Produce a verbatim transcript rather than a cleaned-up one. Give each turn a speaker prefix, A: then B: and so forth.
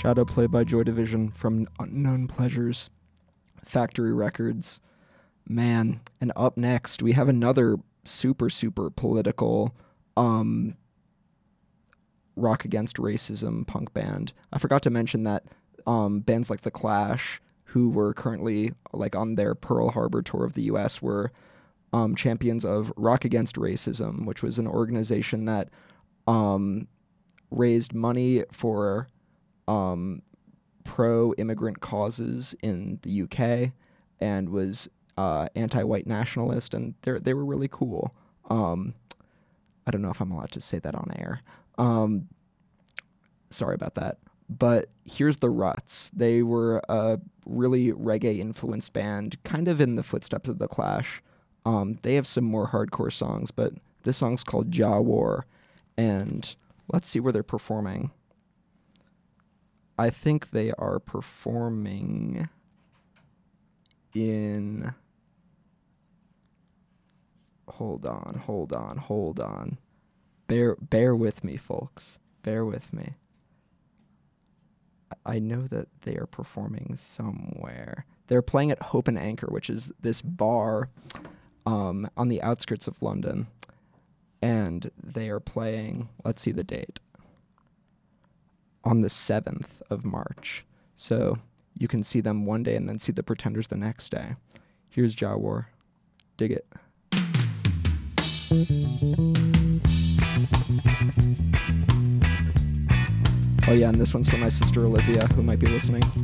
A: Shadow Play by Joy Division from Unknown Pleasures, Factory Records. Man, and up next we have another super, super political um, rock against racism punk band. I forgot to mention that um, bands like The Clash, who were currently like on their Pearl Harbor tour of the U S, were um, champions of Rock Against Racism, which was an organization that um, raised money for um, pro-immigrant causes in the U K and was uh, anti-white nationalist, and they they were really cool. Um, I don't know if I'm allowed to say that on air. Um, sorry about that. But here's the Ruts. They were a really reggae-influenced band, kind of in the footsteps of The Clash. Um, they have some more hardcore songs, but this song's called Jah War, and let's see where they're performing. I think they are performing in... Hold on, hold on, hold on. Bear, bear with me, folks. Bear with me. I know that they are performing somewhere. They're playing at Hope and Anchor, which is this bar um, on the outskirts of London. And they are playing, let's see the date, on the seventh of March. So you can see them one day and then see the Pretenders the next day. Here's Jah War. Dig it. Oh yeah, and this one's for my sister Olivia, who might be listening.